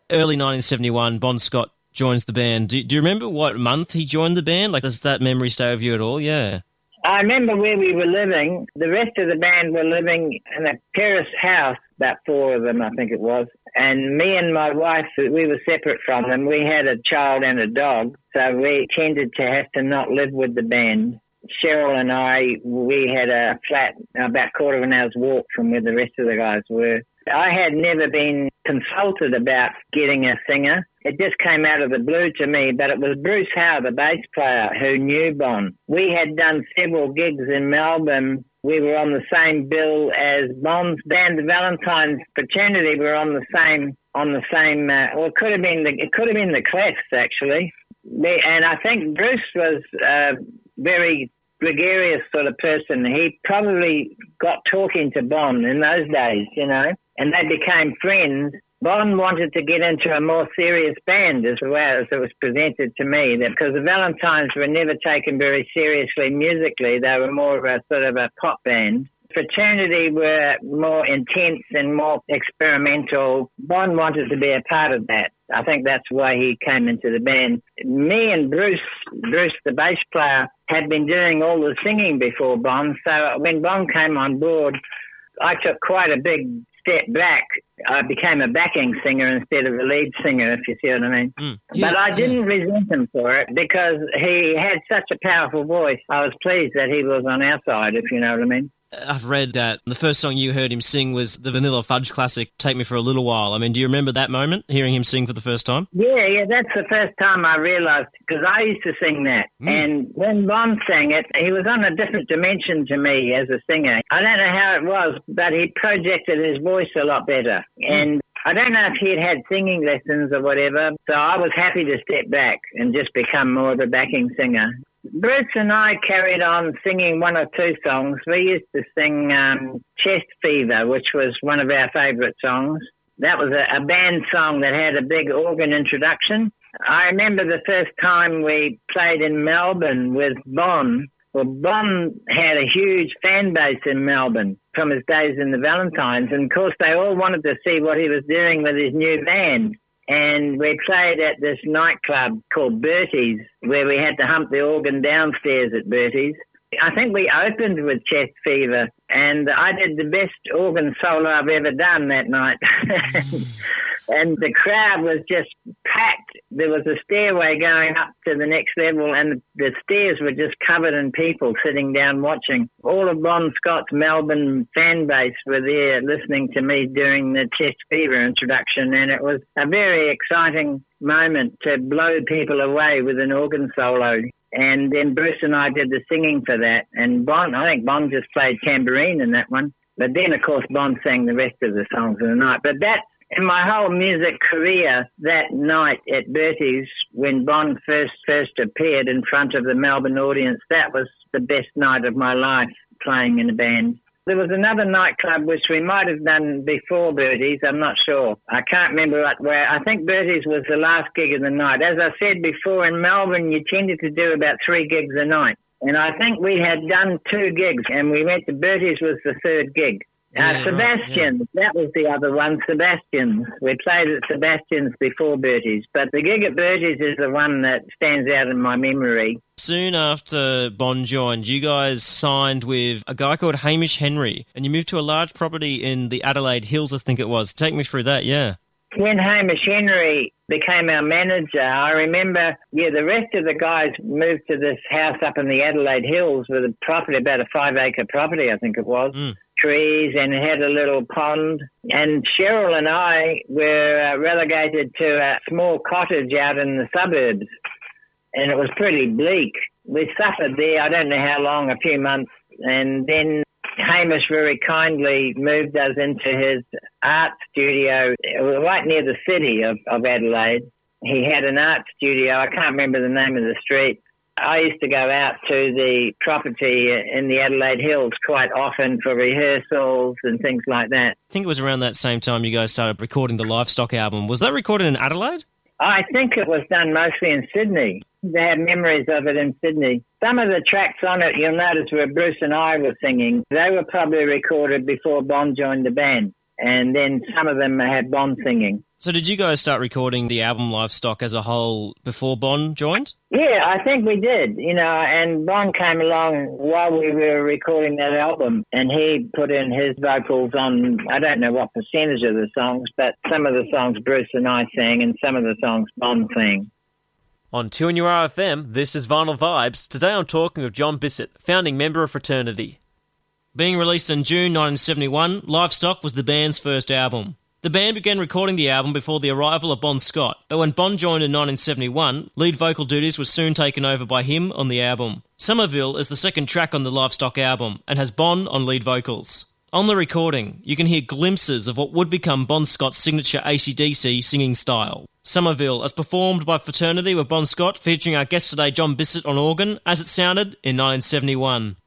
early 1971, Bon Scott joins the band. Do you remember what month he joined the band? Like, does that memory stay with you at all? Yeah. I remember where we were living. The rest of the band were living in a terrace house, about 4 of them, I think it was. And me and my wife, we were separate from them. We had a child and a dog, so we tended to have to not live with the band. Cheryl and I, we had a flat about a quarter of an hour's walk from where the rest of the guys were. I had never been consulted about getting a singer. It just came out of the blue to me, but it was Bruce Howe, the bass player, who knew Bon. We had done several gigs in Melbourne. We were on the same bill as Bon's band, the Valentine's Fraternity. We were on the same. Well, it could have been the Clefs actually. And I think Bruce was very gregarious sort of person. He probably got talking to Bon in those days, and they became friends. Bon wanted to get into a more serious band as well, as it was presented to me, because the Valentines were never taken very seriously musically. They were more of a sort of a pop band. Fraternity were more intense and more experimental. Bon wanted to be a part of that. I think that's why he came into the band. Me and Bruce, the bass player, had been doing all the singing before Bon. So when Bon came on board, I took quite a big step back. I became a backing singer instead of a lead singer, if you see what I mean. Yeah, but I didn't resent him for it because he had such a powerful voice. I was pleased that he was on our side, if you know what I mean. I've read that the first song you heard him sing was the Vanilla Fudge classic, Take Me for a Little While. I mean, do you remember that moment, hearing him sing for the first time? Yeah, that's the first time I realised, because I used to sing that. And when Bon sang it, he was on a different dimension to me as a singer. I don't know how it was, but he projected his voice a lot better. And I don't know if he'd had singing lessons or whatever, so I was happy to step back and just become more of a backing singer. Bruce and I carried on singing 1 or 2 songs. We used to sing Chest Fever, which was one of our favourite songs. That was a band song that had a big organ introduction. I remember the first time we played in Melbourne with Bon. Well, Bon had a huge fan base in Melbourne from his days in the Valentines, and of course they all wanted to see what he was doing with his new band. And we played at this nightclub called Bertie's, where we had to hump the organ downstairs at Bertie's. I think we opened with Chest Fever, and I did the best organ solo I've ever done that night. And the crowd was just packed. There was a stairway going up to the next level, and the stairs were just covered in people sitting down watching. All of Bon Scott's Melbourne fan base were there listening to me during the Chest Fever introduction, and it was a very exciting moment to blow people away with an organ solo. And then Bruce and I did the singing for that. And I think Bon just played tambourine in that one. But then, of course, Bon sang the rest of the songs of the night. But that, in my whole music career, that night at Bertie's, when Bon first appeared in front of the Melbourne audience, that was the best night of my life, playing in a band. There was another nightclub which we might have done before Bertie's, I'm not sure. I can't remember where. I think Bertie's was the last gig of the night. As I said before, in Melbourne you tended to do about 3 gigs a night. And I think we had done 2 gigs, and we went to Bertie's was the 3rd gig. Sebastian's, that was the other one, Sebastian's. We played at Sebastian's before Bertie's, but the gig at Bertie's is the one that stands out in my memory. Soon after Bon joined, you guys signed with a guy called Hamish Henry, and you moved to a large property in the Adelaide Hills, I think it was. Take me through that, yeah. When Hamish Henry became our manager, I remember, the rest of the guys moved to this house up in the Adelaide Hills with a property, about a 5-acre property, I think it was. Trees, and it had a little pond. And Cheryl and I were relegated to a small cottage out in the suburbs, and it was pretty bleak. We suffered there, I don't know how long, a few months, and then Hamish very kindly moved us into his art studio. It was right near the city of Adelaide. He had an art studio. I can't remember the name of the street. I used to go out to the property in the Adelaide Hills quite often for rehearsals and things like that. I think it was around that same time you guys started recording the Livestock album. Was that recorded in Adelaide? I think it was done mostly in Sydney. They have memories of it in Sydney. Some of the tracks on it, you'll notice, where Bruce and I were singing. They were probably recorded before Bon joined the band, and then some of them had Bon singing. So did you guys start recording the album Livestock as a whole before Bon joined? Yeah, I think we did, and Bon came along while we were recording that album, and he put in his vocals on, I don't know what percentage of the songs, but some of the songs Bruce and I sang and some of the songs Bon sang. On 2NURFM, this is Vinyl Vibes. Today I'm talking with John Bissett, founding member of Fraternity. Being released in June 1971, Livestock was the band's first album. The band began recording the album before the arrival of Bon Scott, but when Bon joined in 1971, lead vocal duties were soon taken over by him on the album. Somerville is the second track on the Livestock album and has Bon on lead vocals. On the recording, you can hear glimpses of what would become Bon Scott's signature AC/DC singing style. Somerville, as performed by Fraternity with Bon Scott, featuring our guest today John Bissett on organ, as it sounded in 1971.